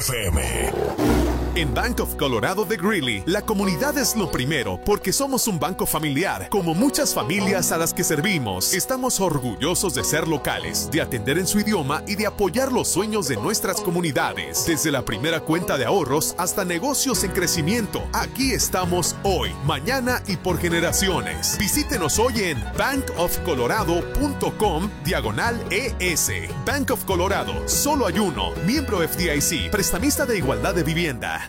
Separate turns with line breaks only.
FM.
En Bank of Colorado de Greeley, la comunidad es lo primero porque somos un banco familiar. Como muchas familias a las que servimos, estamos orgullosos de ser locales, de atender en su idioma y de apoyar los sueños de nuestras comunidades. Desde la primera cuenta de ahorros hasta negocios en crecimiento, aquí estamos hoy, mañana y por generaciones. Visítenos hoy en bankofcolorado.com/ES. Bank of Colorado, solo hay uno. Miembro FDIC, prestamista de igualdad de vivienda.